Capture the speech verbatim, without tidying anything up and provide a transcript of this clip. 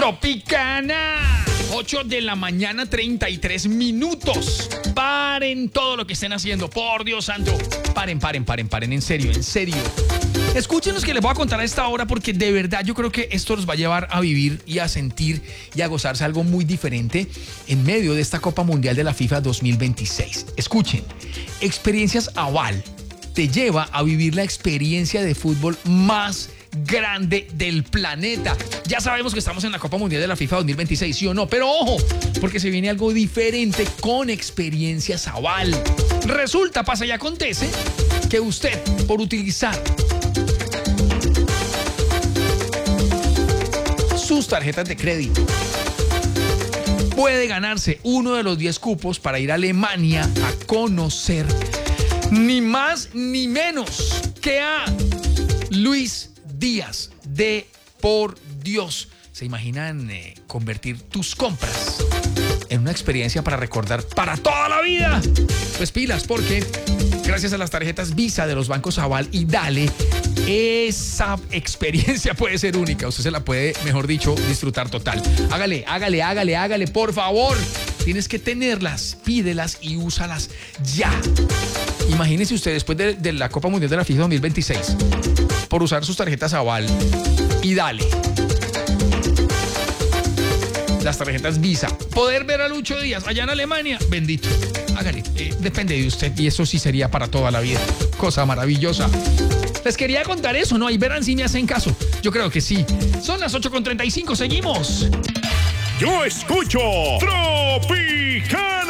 Tropicana. ocho de la mañana, treinta y tres minutos. Paren todo lo que estén haciendo. Por Dios santo. Paren, paren, paren, paren. En serio, en serio. Escuchen lo que les voy a contar a esta hora porque de verdad yo creo que esto los va a llevar a vivir y a sentir y a gozarse algo muy diferente en medio de esta Copa Mundial de la FIFA dos mil veintiséis. Escuchen. Experiencias Aval te lleva a vivir la experiencia de fútbol más grande del planeta. Ya sabemos que estamos en la Copa Mundial de la FIFA dos mil veintiséis, ¿sí o no? Pero ojo, porque se viene algo diferente con Experiencias Aval. Resulta, pasa y acontece que usted, por utilizar sus tarjetas de crédito, puede ganarse uno de los diez cupos para ir a Alemania a conocer ni más ni menos que a Luis Díaz de Por Dios. ¿Se imaginan eh, convertir tus compras en una experiencia para recordar para toda la vida? Pues pilas, porque gracias a las tarjetas Visa de los bancos Aval y Dale, esa experiencia puede ser única. Usted se la puede, mejor dicho, disfrutar total. Hágale, hágale, hágale, hágale, por favor. Tienes que tenerlas, pídelas y úsalas ya. Imagínense usted, después de, de la Copa Mundial de la FIFA dos mil veintiséis, por usar sus tarjetas Aval y Dale, las tarjetas Visa, poder ver a Lucho Díaz allá en Alemania, bendito. Hágale, eh, depende de usted y eso sí sería para toda la vida. Cosa maravillosa. Les quería contar eso, ¿no? Y verán si me hacen caso. Yo creo que sí. Son las ocho con treinta y cinco, seguimos. Yo escucho Tropicana.